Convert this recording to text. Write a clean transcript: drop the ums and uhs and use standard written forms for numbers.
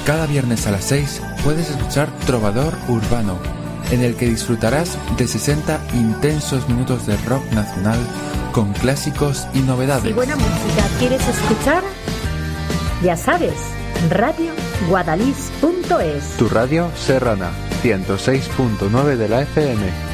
Cada viernes a las 6 puedes escuchar Trovador Urbano, en el que disfrutarás de 60 intensos minutos de rock nacional con clásicos y novedades. Si buena música quieres escuchar, ya sabes, radioguadalix.es. Tu radio serrana, 106.9 de la FM.